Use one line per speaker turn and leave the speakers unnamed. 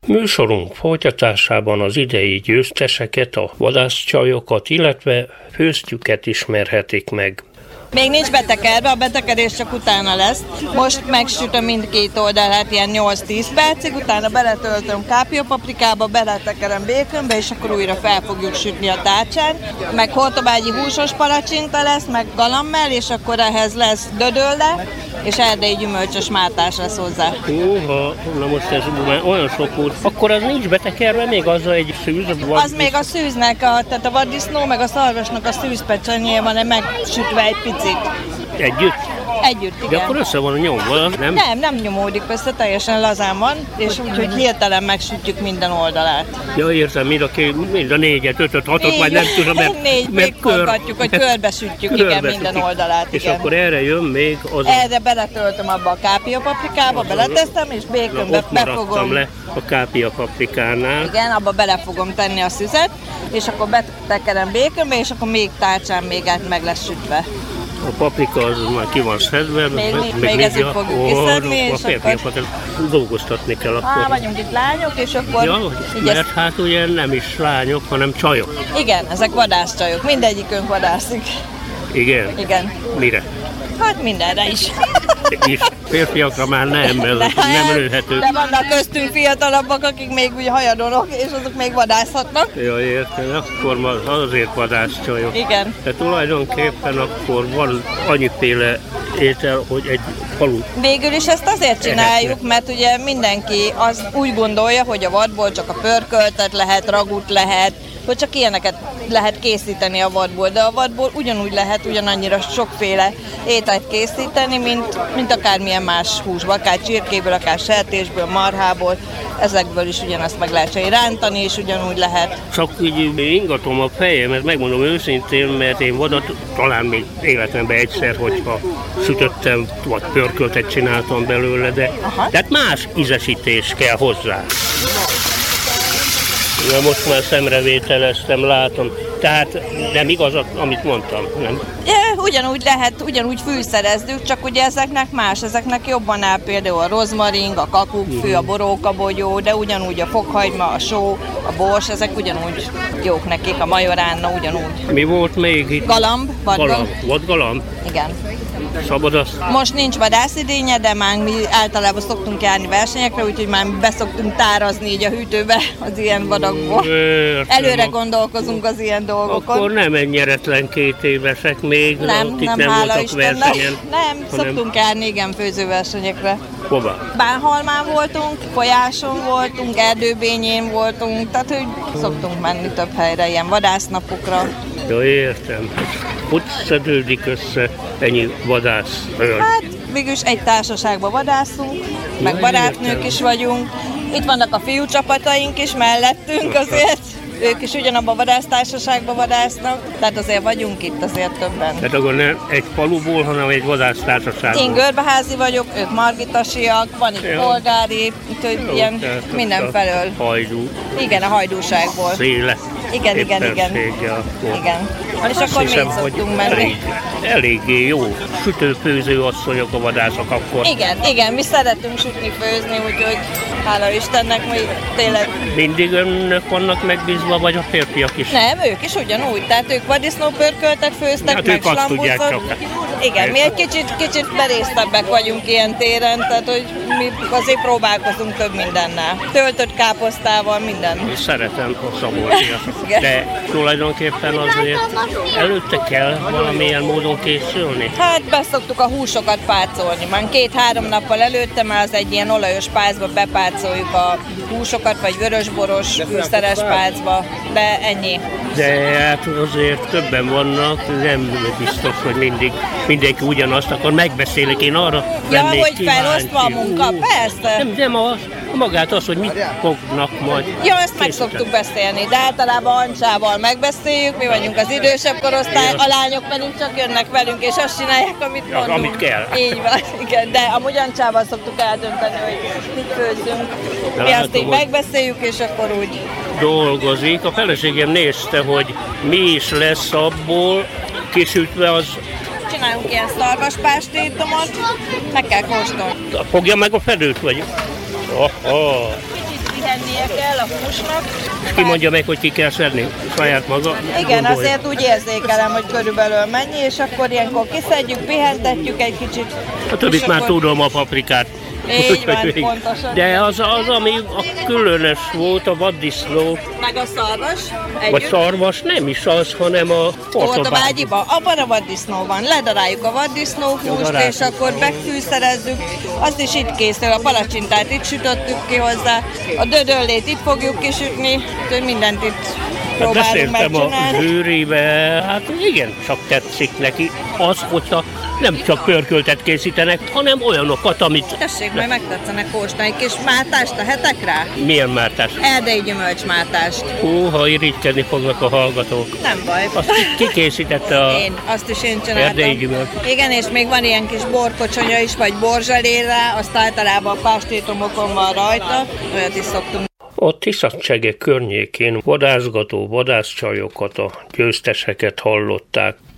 Műsorunk folytatásában az idei győzteseket, a vadászcsajokat, illetve főztjüket ismerhetik meg.
Még nincs betekerve, a betekerés csak utána lesz. Most megsütöm mindkét oldalát ilyen 8-10 percig, utána beletöltöm kápiapaprikába, beletekerem békönbe, és akkor újra fel fogjuk sütni a tárcsán. Meg hortobágyi húsos palacsinta lesz, meg galambmell, és akkor ehhez lesz dödölle, és erdélyi gyümölcsös mártás lesz hozzá.
Na most ez már olyan sok út. Akkor az nincs betekerve, még az egy szűz?
Az még a szűznek, tehát a vaddisznó, meg a szarvasnak a szűzpecsenyje van megsütve egy picit.
Együtt?
Együtt, igen.
De akkor össze van nyomva, nem?
Nem nyomódik össze, teljesen lazán van, és úgyhogy hirtelen megsütjük minden oldalát.
Ja, értem, mind a 4-et, 5-öt, 6-ot, vagy nem tudom,
mert forgatjuk, hogy körbesütjük, igen, minden oldalát.
És
igen.
akkor erre jön még az...
Erre beletöltöm abba a kápiapaprikába, beleteszem, és békönbe befogom.
Le a kápiapaprikánál.
Igen, abba bele fogom tenni a szüzet, és akkor betekerem békönbe, és akkor még tárcsán még át meg lesz sütve.
A paprika az már ki van szedve.
Még ezért fogjuk kiszedni, és
akkor... dolgoztatni kell akkor.
Vagyunk itt lányok, és akkor...
Ja, mert hát ugye nem is lányok, hanem csajok.
Igen, ezek vadászcsajok, mindegyikünk vadászik.
Igen?
Igen.
Mire?
Hát mindenre is.
És férfiakra már nem lőhető.
De vannak köztünk fiatalabbak, akik még úgy hajadonok, és azok még vadászhatnak.
Ja, értem, akkor azért vadászcsajok.
Igen.
De tulajdonképpen akkor van annyiféle étel, hogy egy falu.
Végül is ezt azért csináljuk, mert ugye mindenki az úgy gondolja, hogy a vadból csak a pörköltet lehet, ragut lehet, hogy csak ilyeneket lehet készíteni a vadból, de a vadból ugyanúgy lehet ugyanannyira sokféle ételt készíteni, mint akármilyen más húsból, akár csirkéből, akár sertésből, marhából, ezekből is ugyanazt meg lehet rántani, és ugyanúgy lehet.
Csak így ingatom a fejemet, megmondom őszintén, mert én vadat talán még életemben egyszer, hogyha sütöttem, vagy pörköltet csináltam belőle, de tehát más ízesítés kell hozzá. Ja, most már szemrevételeztem, látom. Tehát nem igaz, amit mondtam, nem?
Ugyanúgy lehet, ugyanúgy fűszerezzük, csak ugye ezeknek más, ezeknek jobban áll például a rozmaring, a kakukkfű, a borókabogyó, de ugyanúgy a fokhagyma, a só, a bors, ezek ugyanúgy jók nekik, a majoránna ugyanúgy.
Mi volt még itt?
Galamb, vadgalamb.
Vadgalamb?
Igen.
Szabad azt?
Most nincs vadászidénye, de már mi általában szoktunk járni versenyekre, úgyhogy már beszoktunk tárazni így a hűtőbe az ilyen vadakból. Előre gondolkozunk az ilyen dolgokon.
Akkor nem ennyeretlen 2 évesek még,
nem
voltak
Istennek.
versenyen.
Nem, szoktunk járni, igen, főzőversenyekre.
Hova?
Bánhalmán voltunk, Folyáson voltunk, Erdőbényén voltunk, tehát hogy szoktunk menni több helyre, ilyen vadásznapokra.
Ja, értem. Hogy szedődik össze ennyi vadász?
Hát végülis egy társaságban vadászunk, meg barátnők is vagyunk. Itt vannak a fiú csapataink is mellettünk azért. Ők is ugyanabban a vadásztársaságban vadásznak, tehát azért vagyunk itt azért többen.
Tehát akkor nem egy faluból, hanem egy vadásztársaságból.
Én Görbeházi vagyok, ők margitasiak, van itt polgári, úgyhogy ilyen mindenfelől.
Hajdú.
Igen, a hajdúságból.
Széle.
Igen.
Igen.
És akkor mi szoktunk menni.
Eléggé jó. Sütő-főző asszonyok a vadászok akkor.
Igen, mi szeretünk sütni, főzni, úgyhogy hála Istennek, mi tényleg...
Mindig önök vannak megbízva, vagy a férfiak is?
Nem, ők is ugyanúgy, tehát ők vaddisznópörköltet főztek,
hát
meg
slambucot.
Igen, mi egy kicsit berészebbek vagyunk ilyen téren, tehát hogy mi azért próbálkozunk több mindennel. Töltött káposztával, minden.
Szeretem a szaboltiat. De tulajdonképpen azért előtte kell valamilyen módon készülni?
Hát beszoktuk a húsokat pácolni. Már 2-3 nappal előtte már az egy ilyen olajos pálcba bepácoljuk a húsokat, vagy vörösboros, fűszeres pálcba, de ennyi.
De hát azért többen vannak, nem biztos, hogy mindenki ugyanazt, akkor megbeszélik, én arra lennék
hogy felosztva a munka, persze.
Nem magát az, hogy mit fognak majd.
Ja, ezt meg szoktuk beszélni, de általában Ancsával megbeszéljük, mi vagyunk az idősebb korosztály, a lányok pedig csak jönnek velünk, és azt csinálják, amit mondunk.
Amit kell.
Így van, igen, de amúgy Ancsával szoktuk eldönteni, hogy mit főzzünk. Mi azt így megbeszéljük, és akkor úgy
dolgozik. A feleségem nézte, hogy mi is lesz abból, kisütve az...
Csináljunk ilyen szarvaspástétomot, meg kell kóstolni.
Fogja meg a fedőt, vagy?
lennie kell a húsnak.
Ki mondja meg, hogy ki kell szedni? Saját maga?
Igen,
gondolja.
azért úgy érzékelem, hogy körülbelül mennyi, és akkor ilyenkor kiszedjük, pihentetjük egy kicsit.
A többit
és
már
akkor...
tudom, a paprikát.
Így van, pontosan.
De az, ami a különös volt, a vaddisznó,
Meg a szarvas
vagy
együtt.
szarvas, nem is az, hanem a
Ortobágyiba, abban a vaddisznó van. Ledaráljuk a vaddisznóhúst,
Daráljuk.
és akkor megfűszerezzük. Azt is itt készül, a palacsintát itt sütöttük ki hozzá, a dödöllét itt fogjuk kisütni, úgyhogy mindent itt próbálunk
beszéltem a
megcsinálni.
zsűribe, hát igen, csak tetszik neki az, hogyha nem csak pörköltet készítenek, hanem olyanokat, amit...
Tessék, majd megtetszenek kóstolni, egy kis mátást a hetekre?
Milyen mártás?
Erdélyi gyümölcsmátást.
Ha irigykedni fognak a hallgatók.
Nem baj.
Azt ki készítette a...
Azt is én csináltam.
Erdélyi gyümölcs.
Igen, és még van ilyen kis borkocsonya is, vagy borzsaléra, azt általában pástétomokon van rajta, olyat is szoktunk.
A Tiszacsege környékén vadászgató vadászcsajokat, a győzteseket hallották.